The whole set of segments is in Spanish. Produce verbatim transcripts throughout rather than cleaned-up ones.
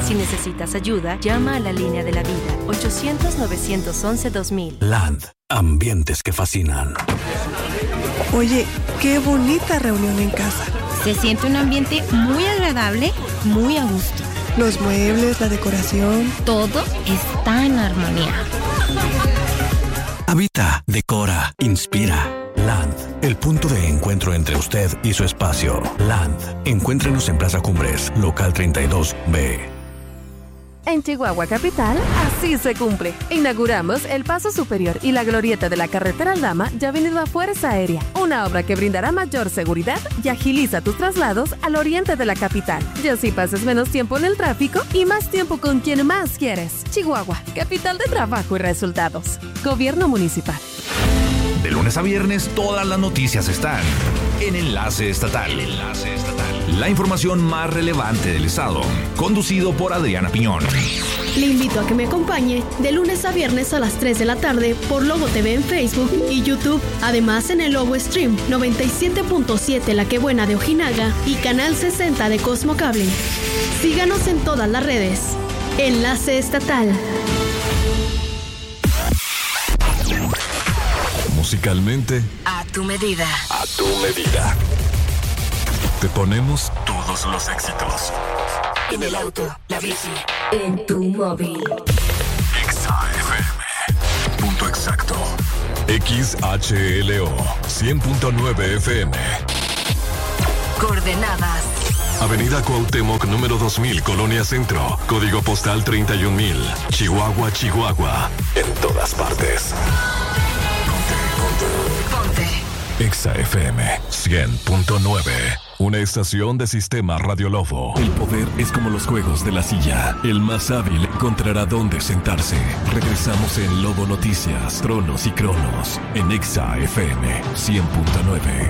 Si necesitas ayuda, llama a la línea de la vida, ochocientos, novecientos once, dos mil. Land, ambientes que fascinan. Oye, qué bonita reunión en casa. Se siente un ambiente muy agradable, muy a gusto. Los muebles, la decoración. Todo está en armonía. Habita, decora, inspira. Land, el punto de encuentro entre usted y su espacio. Land, encuéntrenos en Plaza Cumbres, local treinta y dos B. En Chihuahua Capital, así se cumple. Inauguramos el Paso Superior y la glorieta de la carretera Aldama ya Avenida Fuerza Aérea, una obra que brindará mayor seguridad y agiliza tus traslados al oriente de la capital. Y así pases menos tiempo en el tráfico y más tiempo con quien más quieres. Chihuahua, capital de trabajo y resultados. Gobierno Municipal. De lunes a viernes, todas las noticias están en Enlace Estatal. Enlace Estatal. La información más relevante del estado, conducido por Adriana Piñón. Le invito a que me acompañe de lunes a viernes a las tres de la tarde por Lobo T V en Facebook y YouTube. Además en el Lobo Stream noventa y siete punto siete La Que Buena de Ojinaga y Canal sesenta de Cosmo Cable. Síganos en todas las redes. Enlace Estatal. Musicalmente, A tu medida. a tu medida. Te ponemos todos los éxitos. En el auto, la bici, en tu móvil. Exa F M. Punto exacto. X H L O cien punto nueve F M. Coordenadas. Avenida Cuauhtémoc número dos mil, Colonia Centro. Código postal treinta y un mil. Chihuahua, Chihuahua. En todas partes. Ponte. Exa F M cien punto nueve. Una estación de Sistema Radio Lobo. El poder es como los juegos de la silla. El más hábil encontrará dónde sentarse. Regresamos en Lobo Noticias, Tronos y Cronos, en Exa F M cien punto nueve.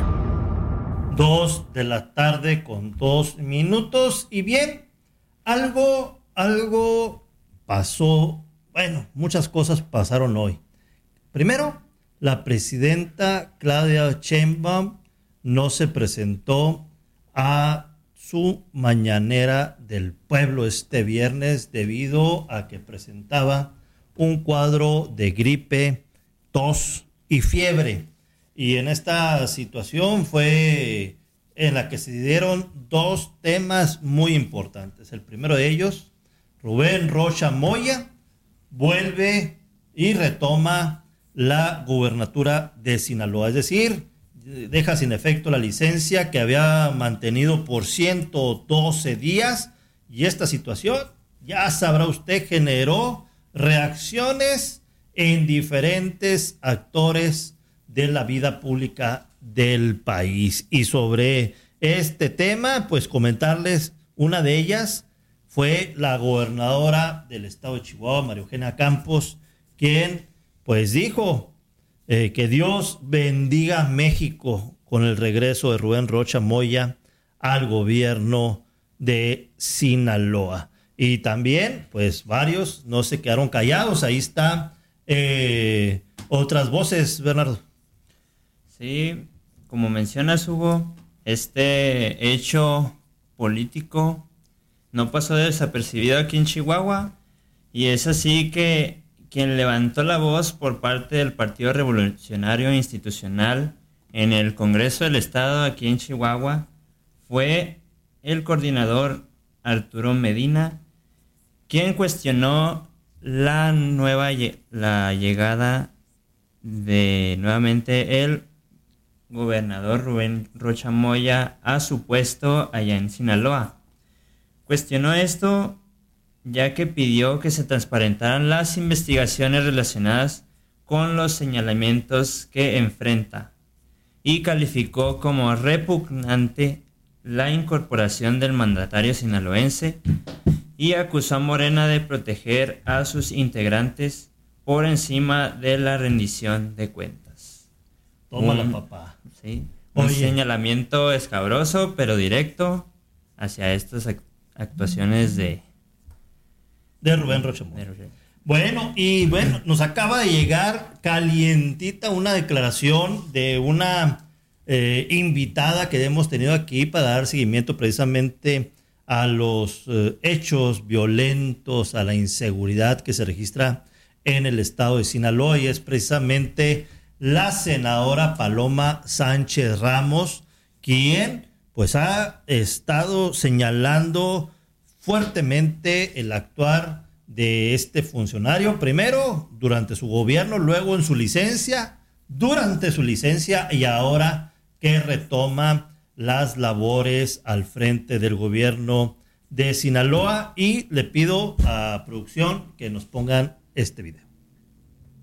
Dos de la tarde con dos minutos. Y bien, algo, algo pasó. Bueno, muchas cosas pasaron hoy. Primero, la presidenta Claudia Sheinbaum no se presentó a su mañanera del pueblo este viernes debido a que presentaba un cuadro de gripe, tos y fiebre. Y en esta situación fue en la que se dieron dos temas muy importantes. El primero de ellos, Rubén Rocha Moya vuelve y retoma la gubernatura de Sinaloa, es decir, deja sin efecto la licencia que había mantenido por ciento doce días, y esta situación, ya sabrá usted, generó reacciones en diferentes actores de la vida pública del país. Y sobre este tema, pues comentarles, una de ellas fue la gobernadora del estado de Chihuahua, María Eugenia Campos, quien pues dijo eh, que Dios bendiga a México con el regreso de Rubén Rocha Moya al gobierno de Sinaloa. Y también, pues varios no se quedaron callados. Ahí está eh, otras voces, Bernardo. Sí, como mencionas, Hugo, este hecho político no pasó desapercibido aquí en Chihuahua, y es así que quien levantó la voz por parte del Partido Revolucionario Institucional en el Congreso del Estado aquí en Chihuahua fue el coordinador Arturo Medina, quien cuestionó la nueva la llegada de nuevamente el gobernador Rubén Rocha Moya a su puesto allá en Sinaloa. Cuestionó esto ya que pidió que se transparentaran las investigaciones relacionadas con los señalamientos que enfrenta, y calificó como repugnante la incorporación del mandatario sinaloense y acusó a Morena de proteger a sus integrantes por encima de la rendición de cuentas. Tómala, un, papá. Sí, un Oye. señalamiento escabroso pero directo hacia estas act- actuaciones de De Rubén Rocha Moya. Bueno, y bueno, nos acaba de llegar calientita una declaración de una eh, invitada que hemos tenido aquí para dar seguimiento precisamente a los eh, hechos violentos, a la inseguridad que se registra en el estado de Sinaloa, y es precisamente la senadora Paloma Sánchez Ramos quien pues ha estado señalando fuertemente el actuar de este funcionario, primero durante su gobierno, luego en su licencia, durante su licencia y ahora que retoma las labores al frente del gobierno de Sinaloa. Y le pido a producción que nos pongan este video.